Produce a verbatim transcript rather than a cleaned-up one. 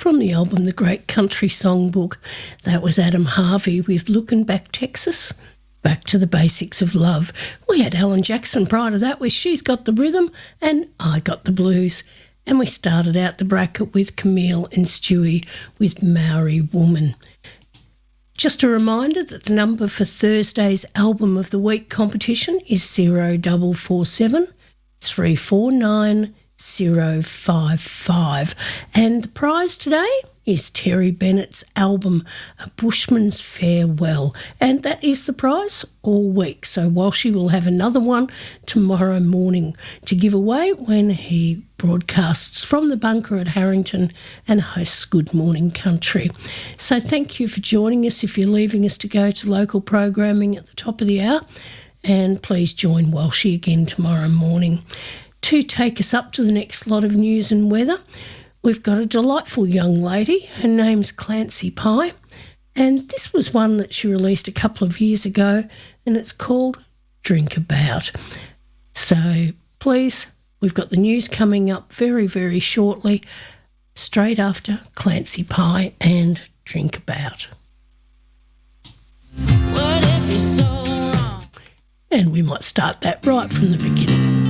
from the album The Great Country Songbook. That was Adam Harvey with Looking Back Texas, Back to the Basics of Love. We had Alan Jackson prior to that with She's Got the Rhythm and I Got the Blues. And we started out the bracket with Camille and Stewie with Maori Woman. Just a reminder that the number for Thursday's Album of the Week competition is zero four four seven, three four nine, zero five five. And the prize today is Terry Bennett's album, A Bushman's Farewell. And that is the prize all week. So while she will have another one tomorrow morning to give away when he broadcasts from the bunker at Harrington and hosts Good Morning Country. So thank you for joining us if you're leaving us to go to local programming at the top of the hour. And please join Walshy again tomorrow morning. To take us up to the next lot of news and weather, we've got a delightful young lady. Her name's Clancy Pye, and this was one that she released a couple of years ago, and it's called Drink About. So please, we've got the news coming up very, very shortly, straight after Clancy Pye and Drink About. What if you're so wrong? And we might start that right from the beginning.